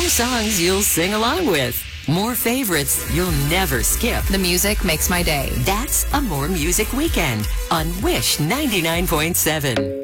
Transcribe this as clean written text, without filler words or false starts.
More songs you'll sing along with. More favorites you'll never skip. The music makes my day. That's a More Music Weekend on Wish 99.7.